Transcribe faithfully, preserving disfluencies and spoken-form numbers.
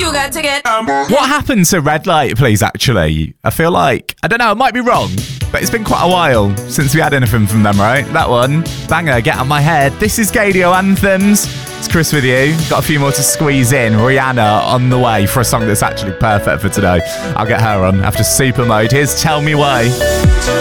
You got to get. What happened to Red Light, please, actually? I feel like, I don't know, I might be wrong, but it's been quite a while since we had anything from them, right? That one. Banger, Get Out My Head. This is Gadio Anthems. It's Chris with you. Got a few more to squeeze in. Rihanna on the way for a song that's actually perfect for today. I'll get her on after Super Mode. Here's Tell Me Why.